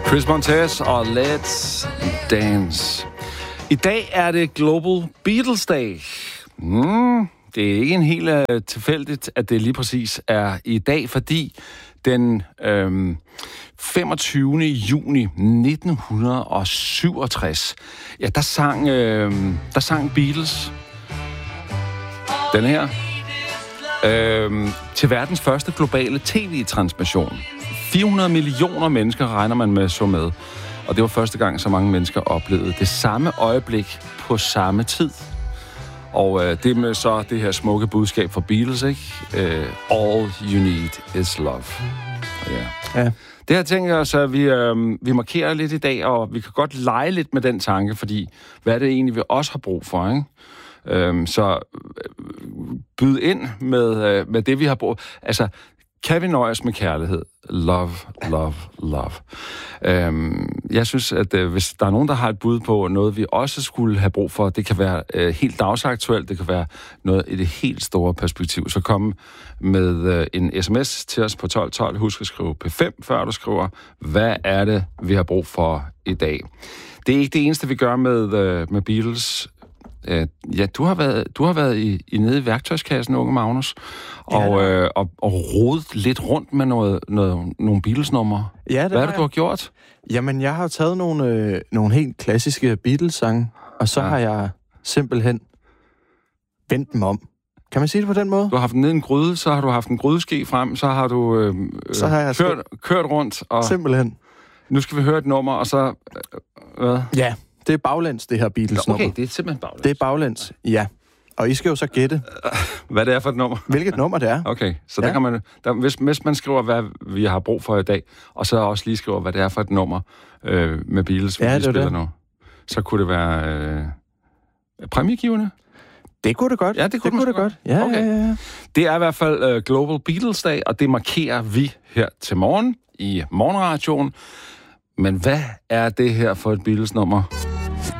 Chris Montez og Let's Dance. I dag er det Global Beatles Day. Det er ikke en helt tilfældigt, at det lige præcis er i dag, fordi den 25. juni 1967, ja, der sang Beatles den her til verdens første globale tv-transmission. 400 millioner mennesker regner man med så med. Og det var første gang, så mange mennesker oplevede det samme øjeblik på samme tid. Og det med så det her smukke budskab fra Beatles, ikke? All you need is love. Ja. Det her tænker jeg så, at vi markerer lidt i dag, og vi kan godt lege lidt med den tanke, fordi hvad er det egentlig, vi også har brug for, ikke? Så byd ind med det, vi har brug. Altså, kan vi nøjes med kærlighed? Love, love, love. Jeg synes, at hvis der er nogen, der har et bud på noget, vi også skulle have brug for, det kan være helt dagsaktuelt, det kan være noget i det helt store perspektiv, så kom med en sms til os på 1212. Husk at skrive P5, før du skriver, hvad er det, vi har brug for i dag. Det er ikke det eneste, vi gør med Beatles. Ja, du har været nede i værktøjskassen, unge Magnus, og rodet lidt rundt med nogle Beatles-numre. Ja, hvad er det, du har gjort? Jamen, jeg har taget nogle helt klassiske Beatles-sange, og så har jeg simpelthen vendt dem om. Kan man sige det på den måde? Du har haft den ned i en gryde, så har du haft en grydeske frem, så har du kørt rundt. Og simpelthen. Nu skal vi høre et nummer, og så... hvad? Ja. Det er baglæns, det her Beatles-nummer. Okay, det er simpelthen baglæns. Det er baglæns, ja. Og I skal jo så gætte... hvad det er for et nummer? Hvilket nummer det er. Okay, så der kan man... Hvis man skriver, hvad vi har brug for i dag, og så også lige skriver, hvad det er for et nummer med Beatles, vi spiller nu, så kunne det være præmiegivende? Det kunne det godt. Ja, det kunne det godt. Ja, okay. Ja. Det er i hvert fald Global Beatles Day, og det markerer vi her til morgen i Morgenradioen. Men hvad er det her for et Beatles-nummer?